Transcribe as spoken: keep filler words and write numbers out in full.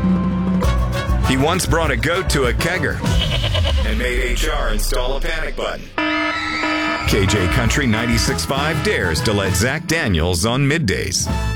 He once brought a goat to a kegger and made H R install a panic button. K J Country ninety-six point five dares to let Zach Daniels on middays.